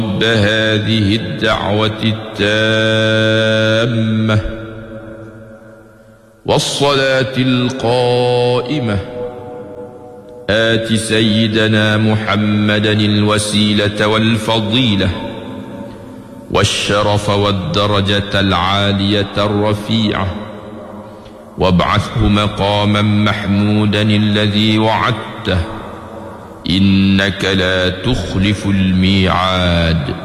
رب هذه الدعوة التامة والصلاة القائمة آت سيدنا محمدا الوسيلة والفضيلة والشرف والدرجة العالية الرفيعة وابعثه مقاما محمودا الذي وعدته إنك لا تخلف الميعاد.